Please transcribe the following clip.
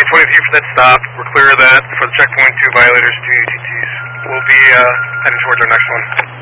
23 for that stop. We're clear of that for the checkpoint 2 violators, 2 UTTs. We'll be heading towards our next one.